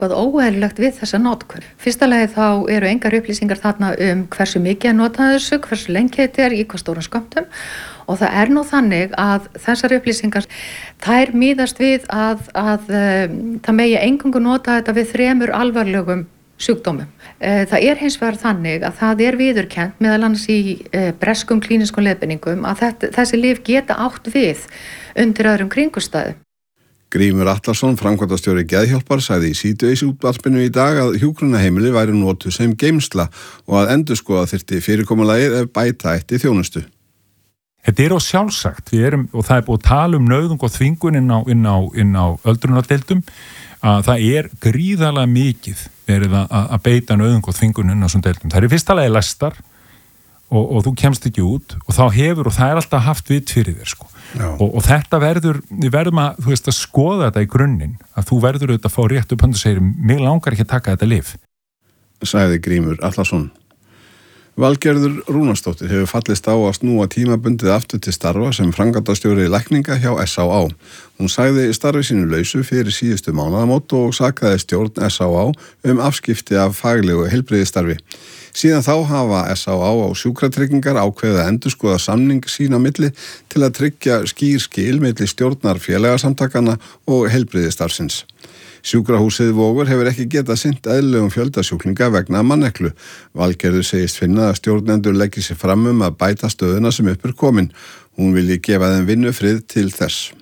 Hvað óeðlilegt við þessa notkun. Fyrsta lagi þá eru engar upplýsingar þarna hversu mikið nota þessu, hversu lengi þetta í hvað stórum skömmtum og það nú þannig að þessar upplýsingar, þær miðast við að það megi eingöngu nota þetta við 3 alvarlegum sjúkdómum. Það hins vegar þannig að það viðurkennt meðal annars í breskum klínískum leiðbeiningum að þessi lyf geta átt við undir öðrum kringumstæðum. Grímur Atlason, framkvæmdastjóri Geðhjálpar, sagði í síðdegisútvarpinu í dag að hjúkrunarheimili væru notuð sem geymsla og að endurskoða þyrfti fyrirkomulagið ef bæta ætti þjónustu. Þetta á sjálfsagt, og það búið að tala nauðung og þvingun inn á öldrunardeildum, að það gríðarlega mikið verið að beita nauðung og þvingun inn á þessum deildum. Það fyrsta lagi læstar og þú kemst ekki út og það alltaf haft vit fyrir þér sko. Og þetta við verðum að skoða þetta í grunninn, að þú verður auðvitað að fá rétt upp hönd og segir, mig langar ekki að taka þetta lyf. Sagði Grímur Atlason. Valgerður Rúnarsdóttir hefur fallist á að snúa tímabundið aftur til starfa sem framkvæmdastjóri lækninga hjá SÁÁ. Hún sagði starfi sínu lausu fyrir síðustu mánaðamót og sakaði stjórn SÁÁ afskipti af faglegu heilbrigðisstarfi. Síðan þá hafa SÁÁ og sjúkratryggingar ákveðið að endurskoða samning sín á milli til að tryggja skýr skil milli stjórnar félagasamtakana og heilbrigðisstarfsins. Sjúkrahúsið Vogur hefur ekki getað sinnt eðlilegum fjöldasjúklinga vegna manneklu. Valgerður segist finna að stjórnendur leggi sig fram að bæta stöðuna sem upp komin. Hún vilji gefa þeim vinnufrið til þess.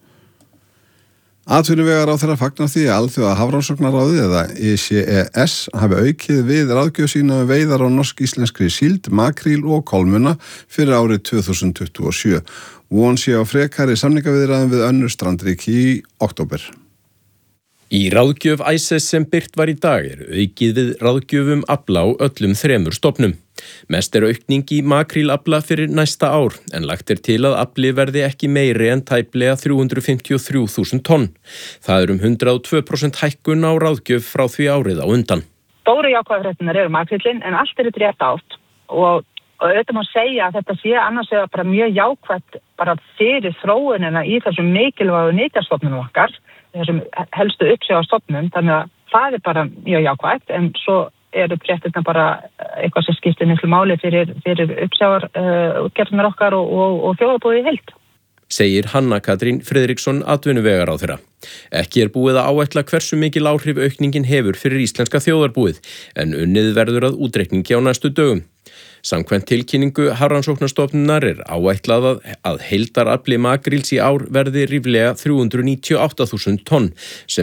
Atvinnuvegaráðherra fagnar því að Alþjóða Hafrannsóknaráðið eða ICES hafi aukið við ráðgjöf sína veiðar á norsk-íslenskri síld, makríl og kolmunna fyrir árið 2027. Von sé á frekari samningaviðræðum við önnur strandríki í október. Í ráðgjöf ICES sem birt var í dag aukið við ráðgjöfum afla á öllum 3 stofnum. Mest aukning í makrílafla fyrir næsta ár en lagt til að afli verði ekki meiri en tæplega 353.000 tonn. Það 102% hækkun á ráðgjöf frá því árið á undan. Stóru jákvæðafréttirnar makríllinn en allt rétt átt og auðvitað má segja að þetta sé annars vegar bara mjög jákvætt bara fyrir þróunina í þessum mikilvægu nytjastofnunum okkar, þessum helstu uppsjávarstofnum, þannig að það bara mjög jákvætt en svo fréttirnar bara eitthvað sem skiptir miklu máli fyrir uppsjávarútgerðirnar okkar og þjóðarbúið í heild. Segir Hanna Katrín Friðriksson atvinnuvegaráðherra. Ekki búið að áætla hversu mikil áhrif aukningin hefur fyrir íslenska þjóðarbúið en unnið verður að útreikningi á næstu dögum. Samkvæmt tilkynningu Hafrannsóknastofnunar áætlað að heildarafli makríls í ár verði ríflega 398.000 tonn sem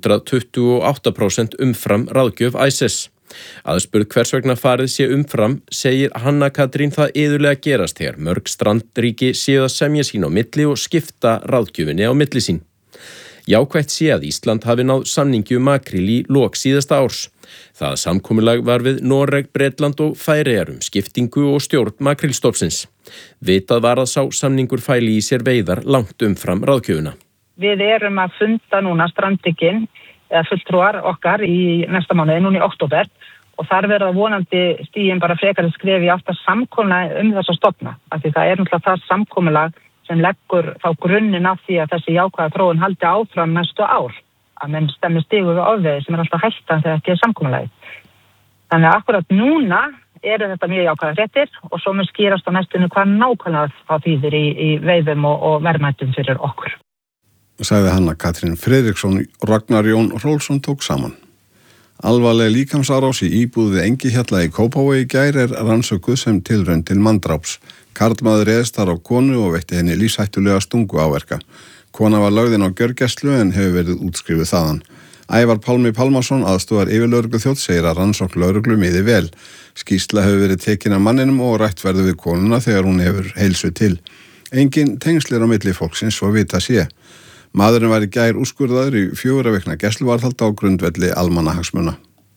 128% umfram ráðgjöf ICES. Aðspurð hvers vegna farið sé umfram segir Hanna Katrín það iðulega gerast þegar mörg strandríki séu að semja sín á milli og skipta ráðgjöfinni á milli sín. Jákvætt sé að Ísland hafi náð samningi makríl í lok síðasta árs. Það samkomulag var við Noreg, Bretland og Færeyjar skiptingu og stjórn makrílstofnsins. Vitað var að sá samningur fæli í sér veiðar langt umfram ráðgjöfina. Við að funda núna strandríkin eða fulltrúar okkar í næsta mánuði, núna í október og þar verða vonandi stigin bara frekari skref í átt að samkomulag þessa stofna. Af því það náttúrulega það samkomulag sem leggur þá grunninn af því að þessi jákvæða þróun haldi áfram næstu ár. Að menn stemmi stigu við ofveiði sem alltaf hættan þegar ekki samkomulagið. Þannig að akkurat núna þetta mjög jákvæða fréttir og svo mun skýrast á næstunni hvað nákvæmlega það þýðir í veiðum og verðmætum fyrir okkur. Sagði Hanna Katrín Friðriksson, Ragnar Jón Rólfsson tók saman. Alvarleg líkamsárás í íbúð við Engihjalla í Kópavogi í gær rannsökuð sem tilraun til manndráps. Karlmaður réðst þar á konu og veitti henni lífshættulega stungu áverka. Kona var lögð inn á gjörgæslu en hefur verið útskrifuð þaðan. Ævar Pálmi Pálmason, aðstofar yfirlögregluþjónn, segir að rannsókn lögreglu miði vel. Skýrsla hefur verið tekin af manninum og rætt verður við konuna þegar hún hefur heilsu til. Engin tengslir á milli fólksins svo vita sé. Maðurinn var í gær úrskurðaður í 4 vikna gæsluvarðhald á grundvelli almannahagsmuna.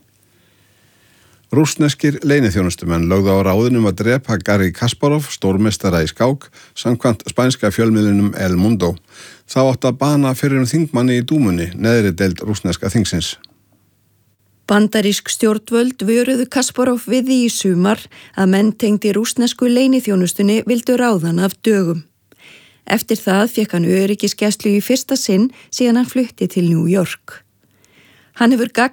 Rússneskir leyniþjónustumenn lögðu á ráðinum að drepa Garri Kasparov, stórmeistara í skák, samkvæmt spænska fjölmiðlunum El Mundo. Þá átti að bana fyrir þingmanni í Dúmunni, neðri deild rússneska þingsins. Bandarísk stjórnvöld vöruðu Kasparov við því í sumar að menn tengdi rússnesku leyniþjónustunni vildu ráðan af dögum. Eftir það fékk hann öryggisgæslu í fyrsta sinn síðan hann flutti til New York. Hann hefur